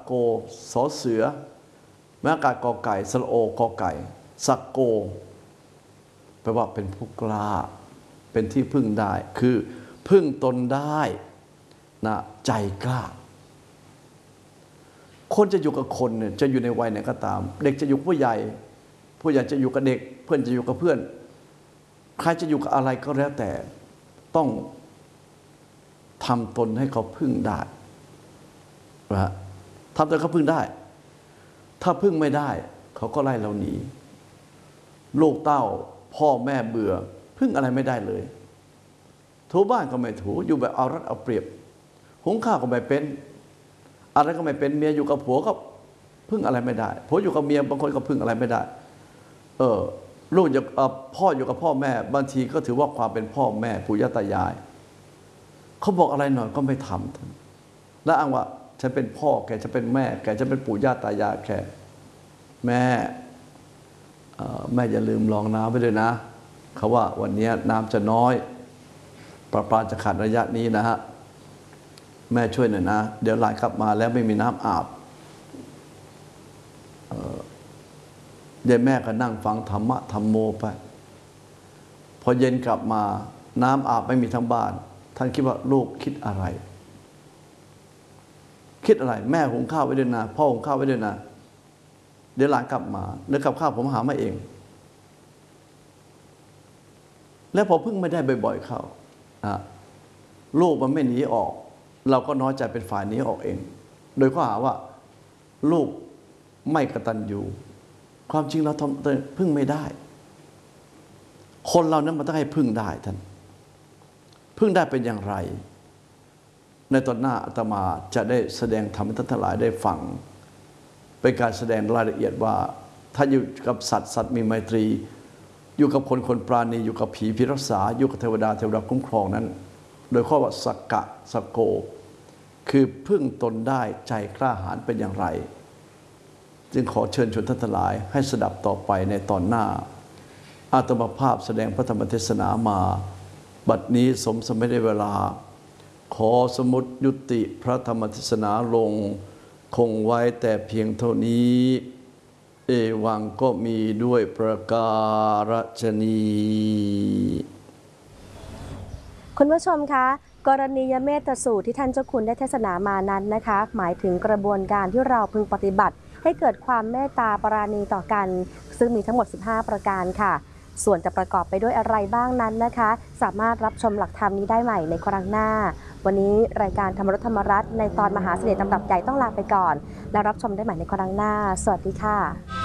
โกสอเสือแม้อากาศกอไก่สระโอกอไก่สักโกแปลว่าเป็นผู้กล้าเป็นที่พึ่งได้คือพึ่งตนได้นะใจกล้าคนจะอยู่กับคนเนี่ยจะอยู่ในวัยไหนก็ตามเด็กจะอยู่กับผู้ใหญ่ผู้ใหญ่จะอยู่กับเด็กเพื่อนจะอยู่กับเพื่อนใครจะอยู่กับอะไรก็แล้วแต่ต้องทำตนให้เขาพึ่งได้นะทำตนเขาพึ่งได้ถ้าพึ่งไม่ได้เขาก็ไล่เราหนีลูกเต้าพ่อแม่เบื่อพึ่งอะไรไม่ได้เลยถูบ้านก็ไม่ถูอยู่แบบเอารัดเอาเปรียบหุงข้าวก็ไม่เป็นอะไรก็ไม่เป็นเมียอยู่กับผัวก็พึ่งอะไรไม่ได้ผัวอยู่กับเมียบางคนก็พึ่งอะไรไม่ได้ลูกอยู่พ่ออยู่กับพ่อแม่บางทีก็ถือว่าความเป็นพ่อแม่ปู่ย่าตายายเขาบอกอะไรหน่อยก็ไม่ทำแล้วอ้างว่าฉันเป็นพ่อแกฉันเป็นแม่แกฉันเป็นปู่ย่าตายายแกแม่อย่าลืมรองน้ำไว้ด้วยนะเขาว่าวันนี้น้ำจะน้อยประปาจะขาดระยะนี้นะฮะแม่ช่วยหน่อยนะเดี๋ยวหลานกลับมาแล้วไม่มีน้ำอาบเดี๋ยวแม่ก็นั่งฟังธรรมะธรรมโมไปพอเย็นกลับมาน้ำอาบไม่มีทั้งบ้านท่านคิดว่าลูกคิดอะไรแม่หุงข้าวไว้ด้วยนะพ่อหุงข้าวไว้ด้วยนะเดี๋ยวหลานกลับมาเดี๋ยวกับข้าวผมหามาเองแล้วพอพึ่งไม่ได้บ่อยๆเข้าลูกมันไม่หนีออกเราก็น้อยใจเป็นฝ่ายหนีออกเองโดยข้อหาว่าลูกไม่กตัญญูความจริงเราพึ่งไม่ได้คนเรานั้นมันต้องให้พึ่งได้ท่านพึ่งได้เป็นอย่างไรในตอนหน้าอาตมาจะได้แสดงธรรมให้ท่านทั้งหลายได้ฟังเป็นการแสดงรายละเอียดว่าถ้าอยู่กับสัตว์มีไมตรีอยู่กับคนปราณีอยู่กับผีรักษาอยู่กับเทวดาคุ้มครองนั้นโดยข้อว่าสักกะสักโกคือพึ่งตนได้ใจกล้าหาญเป็นอย่างไรจึงขอเชิญชวนท่านทั้งหลายให้สดับต่อไปในตอนหน้าอาตมาภาพแสดงพระธรรมเทศนามาบัดนี้สมไม่ได้เวลาขอสมุดยุติพระธรรมเทศนาลงคงไว้แต่เพียงเท่านี้เอวังก็มีด้วยประการฉนี้คุณผู้ชมคะกรณียเมตสูตรที่ท่านเจ้าคุณได้เทศนามานั้นนะคะหมายถึงกระบวนการที่เราพึงปฏิบัติให้เกิดความเมตตาปราณีต่อกันซึ่งมีทั้งหมด15ประการค่ะส่วนจะประกอบไปด้วยอะไรบ้างนั้นนะคะสามารถรับชมหลักธรรมนี้ได้ใหม่ในครั้งหน้าวันนี้รายการธรรมรสธรรมรัตน์ในตอนมหาเสน่ห์ตำรับใหญ่ต้องลาไปก่อนแล้วรับชมได้ใหม่ในครั้งหน้าสวัสดีค่ะ